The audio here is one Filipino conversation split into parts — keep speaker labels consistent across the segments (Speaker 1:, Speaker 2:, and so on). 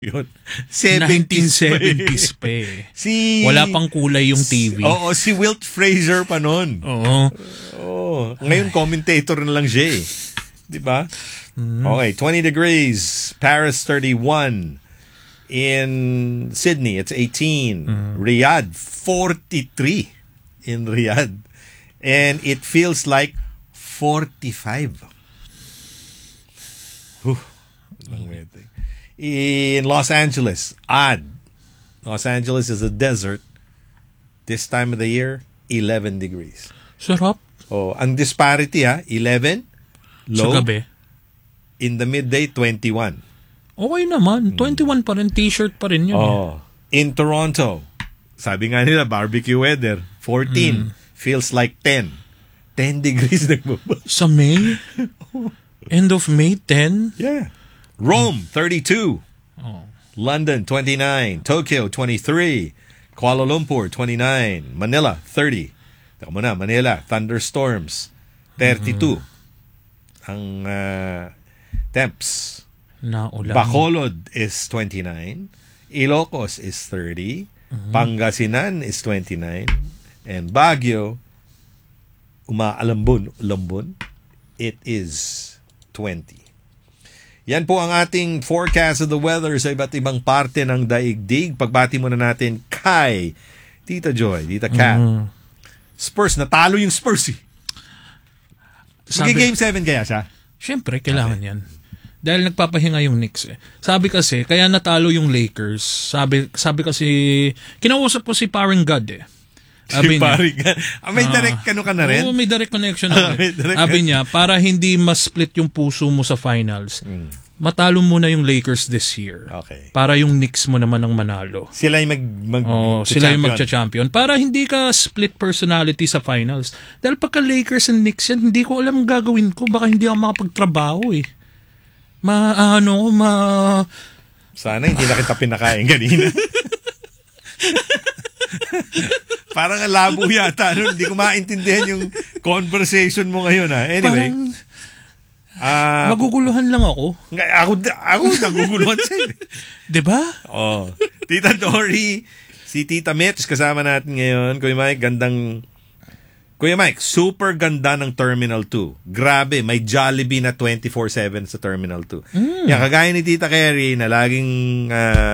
Speaker 1: yun. 70s
Speaker 2: 1970s pa eh.
Speaker 1: Si...
Speaker 2: Wala pang kulay yung TV.
Speaker 1: Oo, si Wilt Frazier pa nun.
Speaker 2: Oo.
Speaker 1: Oh, ngayon commentator na lang siya eh. Diba? Okay, 20 degrees. Paris 31. In Sydney, it's 18. Riyadh, 43 in Riyadh. And it feels like 45. In Los Angeles, odd. Los Angeles is a desert. This time of the year, 11 degrees.
Speaker 2: Sarap.
Speaker 1: Oh, ang disparity 11, low.
Speaker 2: Sa gabi.
Speaker 1: In the midday, 21.
Speaker 2: Okay naman. 21 pa rin. T-shirt pa rin yun.
Speaker 1: Oh. In Toronto, sabi nga nila, barbecue weather, 14. Feels like 10. 10 degrees nagbaba.
Speaker 2: Sa May? End of May, 10?
Speaker 1: Yeah. Rome, 32.
Speaker 2: Oh.
Speaker 1: London, 29. Tokyo, 23. Kuala Lumpur, 29. Manila, 30. Teka muna, Manila, thunderstorms, 32. Ang temps.
Speaker 2: Naulan.
Speaker 1: Bacolod is 29. Ilocos is 30. Pangasinan is 29. And Baguio, umaalambon, it is 20. Yan po ang ating forecast of the weather sa iba't ibang parte ng daigdig. Pagbati muna natin kay Tita Joy, Tita Kat. Spurs, natalo yung Spurs eh. Game 7 kaya siya?
Speaker 2: Siyempre, kailangan yan. Dahil nagpapahinga yung Knicks eh. Sabi kasi, kaya natalo yung Lakers. Sabi kasi, kinausap ko si Parang God eh. Sabi niya,
Speaker 1: may direct ka na rin?
Speaker 2: Oo, may direct connection na rin. Sabi niya, para hindi mas-split yung puso mo sa finals, matalo muna yung Lakers this year.
Speaker 1: Okay.
Speaker 2: Para yung Knicks mo naman ang manalo.
Speaker 1: Sila yung
Speaker 2: sila yung magcha-champion. Para hindi ka split personality sa finals. Dahil pagka Lakers and Knicks yan, hindi ko alam gagawin ko. Baka hindi ako makapagtrabaho eh.
Speaker 1: Sana hindi na kita pinakain kanina. Parang labo yata. Hindi ko maintindihan yung conversation mo ngayon. Anyway.
Speaker 2: Maguguluhan lang ako.
Speaker 1: Ako naguguluhan sa'yo.
Speaker 2: Diba?
Speaker 1: Oh. Tita Dory, si Tita Mitch, kasama natin ngayon. Kuya Mike, super ganda ng Terminal 2. Grabe, may Jollibee na 24/7 sa Terminal 2. Yan, kagaya ni Tita Carrie na laging,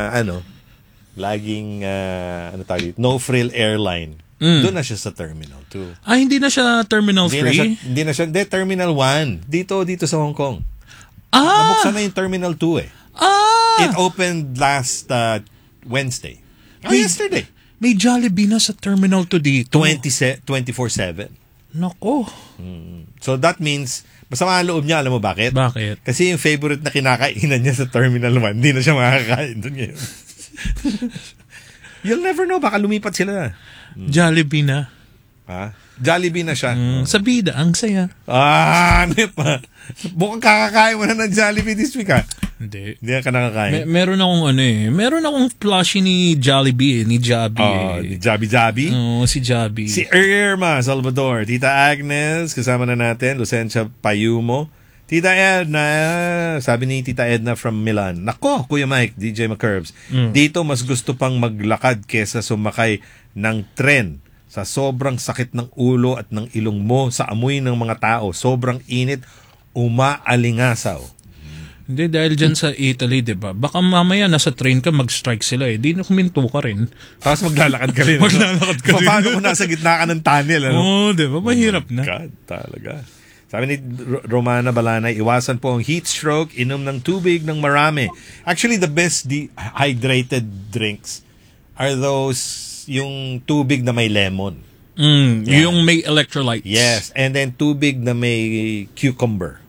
Speaker 1: no-frill airline. Doon na siya sa Terminal 2.
Speaker 2: Hindi na siya Terminal 3?
Speaker 1: Hindi na siya, Terminal 1. Dito sa Hong Kong. Nabuksan na yung Terminal 2 eh. It opened last Wednesday. Yesterday.
Speaker 2: May Jollibee na sa Terminal 2 dito.
Speaker 1: 24/7.
Speaker 2: Nako.
Speaker 1: So that means, masama ang loob niya, alam mo bakit?
Speaker 2: Bakit?
Speaker 1: Kasi yung favorite na kinakainan niya sa Terminal 1, hindi na siya makakain doon ngayon. You'll never know, baka lumipat sila.
Speaker 2: Jollibee na.
Speaker 1: Jollibee na siya.
Speaker 2: Sa bida, ang saya.
Speaker 1: Ano pa? Mukhang kakakain mo na ng Jollibee this week
Speaker 2: Hindi.
Speaker 1: Hindi ka nakakain.
Speaker 2: Meron akong plushie ni Jollibee ni Jabby.
Speaker 1: Ni Jabby?
Speaker 2: Si Jabby.
Speaker 1: Si Irma Salvador, Tita Agnes, kasama na natin, Lucencia Payumo. Tita Edna, sabi ni Tita Edna from Milan. Nako, Kuya Mike, DJ McCurbs. Dito mas gusto pang maglakad kesa sumakay ng tren. Sa sobrang sakit ng ulo at ng ilong mo, sa amoy ng mga tao, sobrang init, umaalingasaw.
Speaker 2: Hindi, dahil dyan sa Italy, diba? Baka mamaya nasa train ka, mag-strike sila eh. Di na kuminto ka rin.
Speaker 1: Tapos maglalakad ka rin. Paano kung nasa gitna ka ng tunnel?
Speaker 2: Diba? Mahirap na.
Speaker 1: God, talaga. Sabi ni Romana Balanay, iwasan po ang heat stroke, inom ng tubig ng marami. Actually, the best hydrated drinks are those yung tubig na may lemon.
Speaker 2: Yung may electrolytes.
Speaker 1: Yes, and then tubig na may cucumber.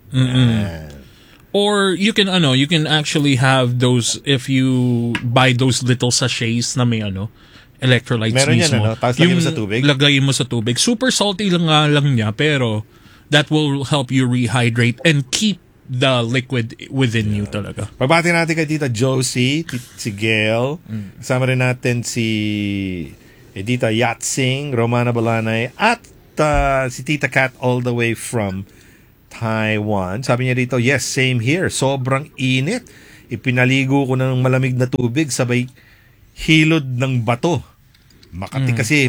Speaker 2: Or you can actually have those if you buy those little sachets na may electrolytes
Speaker 1: meron
Speaker 2: mismo.
Speaker 1: Yan, tapos lagay mo sa tubig?
Speaker 2: Lagay mo sa tubig. Super salty lang niya, pero that will help you rehydrate and keep the liquid within you talaga.
Speaker 1: Pagbati natin kay Tita Josie, si Gail. Kasama rin natin si Edita Yatsing, Romana Balanay, at si Tita Kat all the way from Taiwan. Sabi niya dito, yes, same here. Sobrang init. ipinaligo ko ng malamig na tubig sabay hilod ng bato. Makati kasi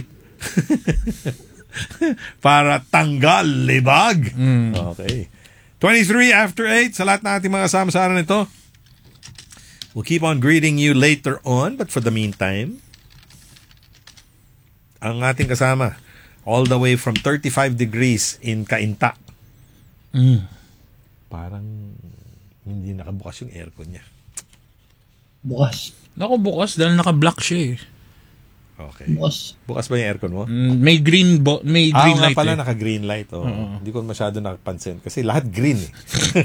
Speaker 1: para tanggal libag. Okay. 23 after 8 sa lahat ng ating mga kasama sa araw nito. We'll keep on greeting you later on, but for the meantime, ang ating kasama all the way from 35 degrees in Cainta. Parang hindi nakabukas yung aircon niya.
Speaker 3: Bukas.
Speaker 2: Naku, bukas dahil naka-block siya eh.
Speaker 1: Okay. Bukas ba yung aircon mo?
Speaker 2: May green light
Speaker 1: pala,
Speaker 2: eh.
Speaker 1: naka-green light. Hindi ko masyado nakapansin kasi lahat green eh.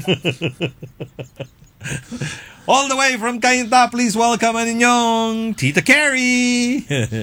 Speaker 1: All the way from Cainta, please welcome ang inyong Tita Carrie.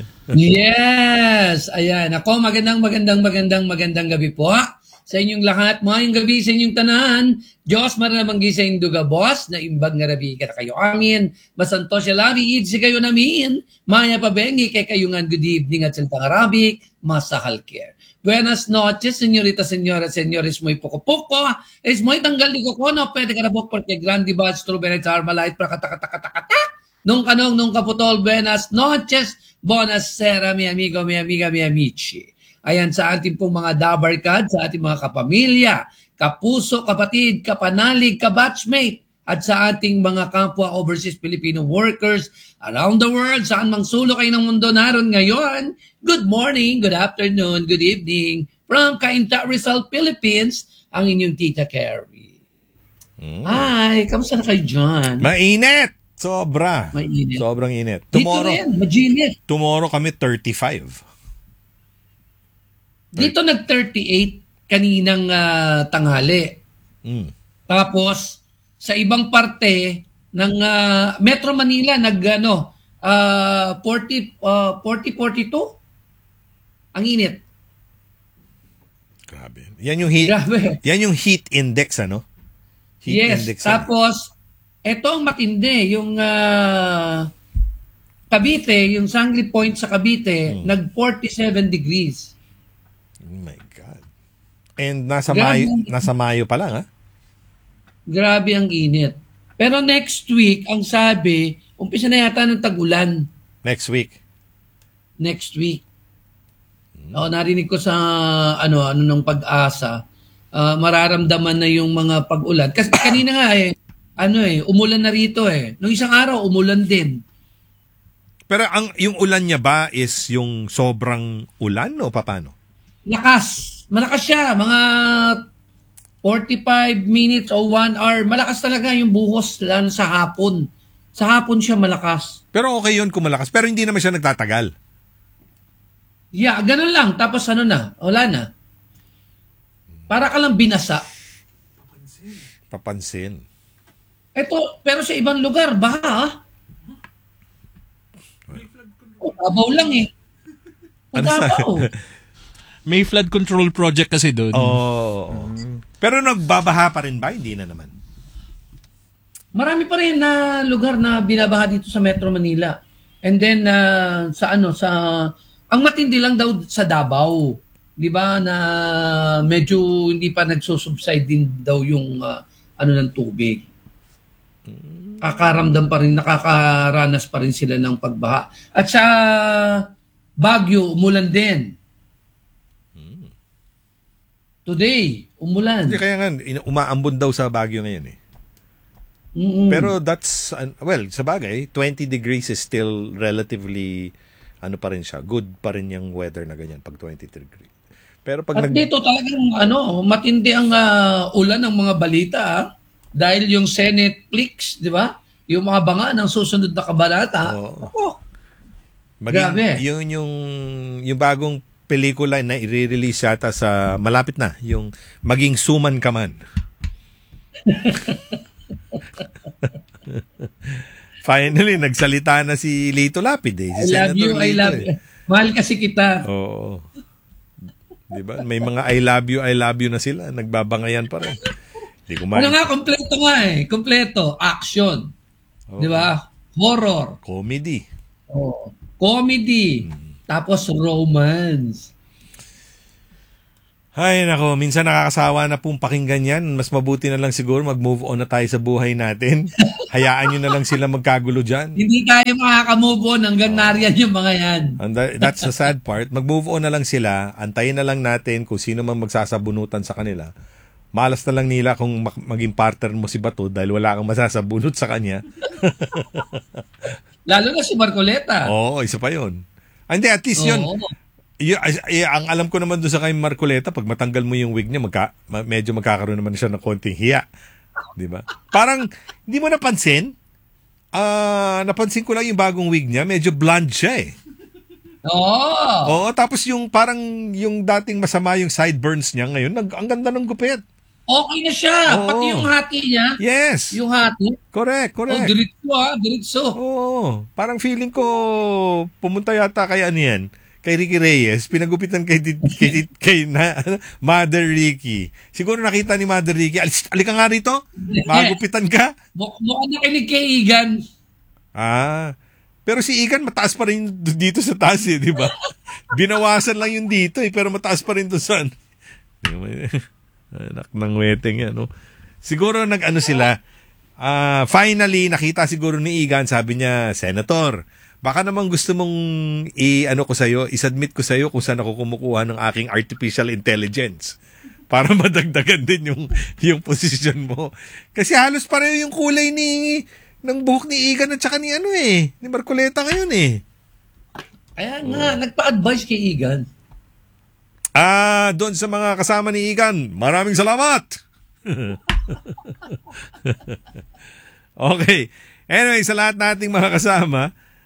Speaker 3: Yes! Ayan. Ako, magandang gabi po sa inyong lahat. Mayong gabi sa inyong tanan. Diyos maramanggi sa inyong duga, boss, na imbag nga rabi ka kayo amin. Masanto siya labi, idsi kayo namin. Maya pabengi kay kayungan good evening at salitang Arabic, masahal care. Buenas noches, señorita, señora, señores, mo'y poko-poko. Es mo'y tanggal di ko no, pwede ka na bok porque grande bad, strawberry, charmalite, prakatakatakata. Nung kanong, nung kaputol, buenas noches, buonasera, mi amigo, mi amiga, mi amici. Ayan sa ating pong mga dabarkad, sa ating mga kapamilya, kapuso, kapatid, kapanalig, kabatchmate, at sa ating mga kapwa overseas Filipino workers around the world, saan mang sulok kayo ng mundo naroon ngayon. Good morning, good afternoon, good evening. From Cainta, Rizal, Philippines, ang inyong Tita Carrie. Hi, kamusta na kayo dyan?
Speaker 1: Mainit! Sobra.
Speaker 3: Mainit.
Speaker 1: Sobrang init.
Speaker 3: Dito rin, majinit.
Speaker 1: Tomorrow kami 35.
Speaker 3: Dito nag-38 kaninang tanghali. Tapos, sa ibang parte ng Metro Manila, 40-42? Ang init.
Speaker 1: Grabe. Yan yung heat index, ano? Heat
Speaker 3: yes.
Speaker 1: index.
Speaker 3: Tapos, eto ang matindi. Yung Cavite, yung Sangli Point sa Cavite, nag-47 degrees.
Speaker 1: Oh my God. And nasa Mayo pa lang, ha?
Speaker 3: Grabe ang init. Pero next week, ang sabi, umpisa na yata ng tag-ulan.
Speaker 1: Next week.
Speaker 3: Narinig ko sa ano ng Pag-asa, mararamdaman na yung mga pag-ulan. Kasi kanina nga umulan na rito eh. Nung isang araw, umulan din.
Speaker 1: Pero yung ulan niya ba is yung sobrang ulan o paano? Malakas siya. Mga 45 minutes o 1 hour. Malakas talaga yung buhos lalo sa hapon. Sa hapon siya malakas. Pero okay yun kung malakas. Pero hindi naman siya nagtatagal.
Speaker 3: Yeah, ganun lang. Tapos wala na. Para ka lang binasa.
Speaker 1: Papansin.
Speaker 3: Pero sa ibang lugar, baha. Abaw lang eh. Abaw.
Speaker 2: May flood control project kasi doon.
Speaker 1: Pero nagbabaha pa rin ba? Hindi na naman.
Speaker 3: Marami pa rin na lugar na binabaha dito sa Metro Manila. And then ang matindi lang daw sa Davao. 'Di ba na medyo hindi pa nagsusubside din daw yung ng tubig. Nakakaranas pa rin sila ng pagbaha. At sa Baguio, umulan din. Today, umulan.
Speaker 1: Hindi, kaya nga, umaambon daw sa Baguio ngayon eh. Pero that's, sa bagay, 20 degrees is still relatively, pa rin siya, good pa rin yung weather na ganyan pag 20 degrees. Pero pag
Speaker 3: dito talagang, matindi ang ulan ng mga balita, dahil yung Senate Flix, di ba? Yung mga banga ng susunod na kabalata. Grabe.
Speaker 1: Yung bagong pelikula na i-release yata sa malapit na, yung Maging Suman Ka Man. Finally, nagsalita na si Lito Lapid eh. Si
Speaker 3: I love you. Mahal kasi kita.
Speaker 1: Oo. Diba? May mga I love you na sila. Nagbabangayan pa rin.
Speaker 3: Kompleto nga eh. Kompleto. Action. Diba? Horror.
Speaker 1: Comedy.
Speaker 3: Comedy. Tapos romance.
Speaker 1: Ay, nako, minsan nakakasawa na pong pakinggan yan. Mas mabuti na lang siguro mag-move on na tayo sa buhay natin. Hayaan nyo na lang sila magkagulo dyan.
Speaker 3: Hindi tayo makaka-move on hanggang nariyan yung mga yan.
Speaker 1: And that's the sad part. Mag-move on na lang sila. Antayin na lang natin kung sino man magsasabunutan sa kanila. Malas na lang nila kung maging partner mo si Bato dahil wala kang masasabunot sa kanya.
Speaker 3: Lalo na si Marcoleta.
Speaker 1: Oo, isa pa yun. Hindi, at least yun. Ang alam ko naman doon sa kay Marcoleta, pag matanggal mo yung wig niya, medyo magkakaroon naman siya ng konting hiya. Di ba? Parang, hindi mo napansin? Napansin ko lang yung bagong wig niya, medyo blonde siya eh. Oo, tapos yung parang yung dating masama yung sideburns niya ngayon, ang ganda ng gupit.
Speaker 3: Okay na siya. Pati yung hati niya.
Speaker 1: Yes.
Speaker 3: Yung hati.
Speaker 1: Correct.
Speaker 3: Diretso.
Speaker 1: Oo. Parang feeling ko, pumunta yata kay ano yan, kay Ricky Reyes, pinagupitan kay Mother Ricky. Siguro nakita ni Mother Ricky, alika nga rito, magupitan ka.
Speaker 3: Mukhang nakinig kay Igan.
Speaker 1: Pero si Igan mataas pa rin dito sa taas di ba? Binawasan lang yung dito pero mataas pa rin doon sa anak ng weteng yan. No? Siguro nag-ano sila, finally nakita siguro ni Igan, sabi niya, Senator, baka naman gusto mong i-submit ko sa'yo kung saan ako kumukuha ng aking artificial intelligence para madagdagan din yung position mo. Kasi halos pareho yung kulay ng buhok ni Igan at saka ni Marcoleta ngayon eh.
Speaker 3: Kaya nga, nagpa-advise kay Igan.
Speaker 1: Doon sa mga kasama ni Igan, maraming salamat! Okay. Anyway, sa lahat nating mga kasama,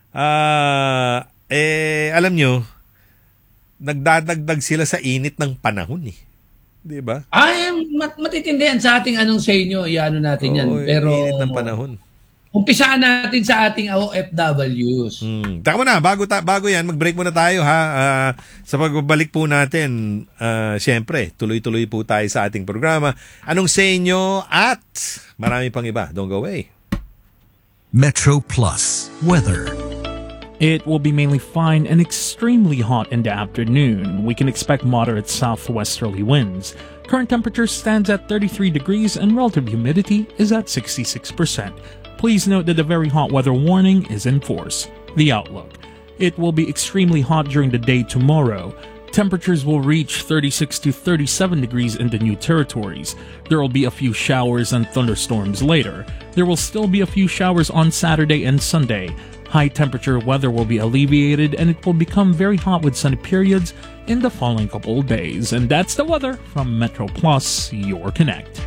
Speaker 1: alam nyo, nagdadagdag sila sa init ng panahon eh. Di ba?
Speaker 3: Matitindihan sa ating anong sa inyo, iano natin yan. Pero,
Speaker 1: init ng panahon.
Speaker 3: Umpisaan natin sa ating OFWs.
Speaker 1: Taka muna, bago yan, mag-break muna tayo ha. Sa pagbabalik po natin, syempre, tuloy-tuloy po tayo sa ating programa. Anong sa inyo at marami pang iba. Don't go away.
Speaker 4: Metro Plus weather.
Speaker 2: It will be mainly fine and extremely hot in the afternoon. We can expect moderate southwesterly winds. Current temperature stands at 33 degrees and relative humidity is at 66%. Please note that a very hot weather warning is in force. The outlook. It will be extremely hot during the day tomorrow. Temperatures will reach 36 to 37 degrees in the new territories. There will be a few showers and thunderstorms later. There will still be a few showers on Saturday and Sunday. High temperature weather will be alleviated and it will become very hot with sunny periods in the following couple of days. And that's the weather from Metro Plus, your Connect.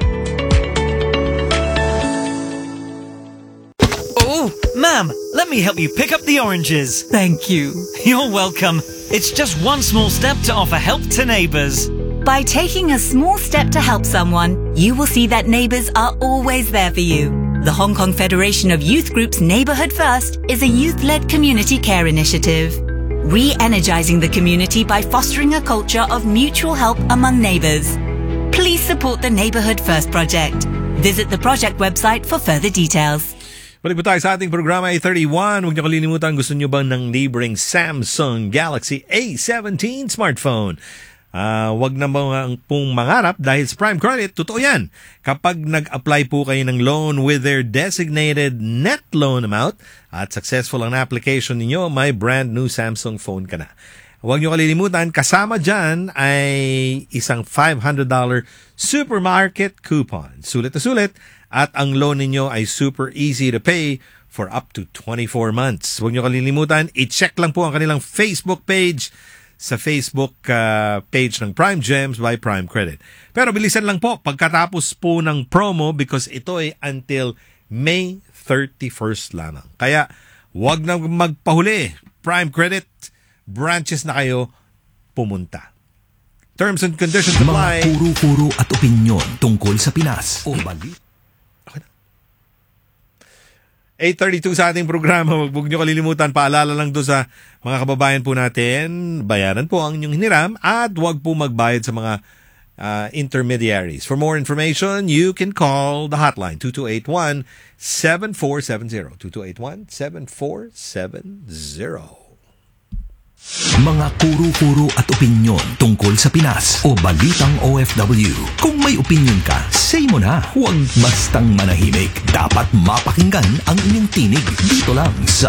Speaker 5: Oh, ma'am, let me help you pick up the oranges.
Speaker 6: Thank you.
Speaker 5: You're welcome. It's just one small step to offer help to neighbors.
Speaker 6: By taking a small step to help someone, you will see that neighbors are always there for you. The Hong Kong Federation of Youth Groups Neighborhood First is a youth-led community care initiative, re-energizing the community by fostering a culture of mutual help among neighbors. Please support the Neighborhood First project. Visit the project website for further details.
Speaker 1: Balik po tayo sa ating programa A31. Huwag niyo kalilimutan, gusto niyo bang ng neighboring Samsung Galaxy A17 smartphone? Wag na pong mangarap dahil sa Prime Credit, totoo yan. Kapag nag-apply po kayo ng loan with their designated net loan amount at successful ang application ninyo, may brand new Samsung phone ka na. Huwag niyo kalilimutan, kasama dyan ay isang $500 supermarket coupon. Sulit na sulit. At ang loan ninyo ay super easy to pay for up to 24 months. Huwag niyo kalilimutan, i-check lang po ang kanilang Facebook page sa Facebook page ng Prime Gems by Prime Credit. Pero bilisan lang po pagkatapos po ng promo because ito ay until May 31st lamang. Kaya huwag na magpahuli. Prime Credit, branches na kayo pumunta. Terms and conditions apply.
Speaker 4: Mga puro-puro at opinyon tungkol sa Pinas o balik.
Speaker 1: 8:32 sa ating programa. Huwag niyo kalilimutan, paalala lang doon sa mga kababayan po natin, bayaran po ang inyong hiniram at huwag po magbayad sa mga intermediaries. For more information, you can call the hotline 2281-7470. 2281-7470.
Speaker 4: Mga kuro-kuro at opinyon tungkol sa Pinas o balitang OFW. Kung may opinyon ka, say mo na. Huwag bastang manahimik. Dapat mapakinggan ang inyong tinig dito lang sa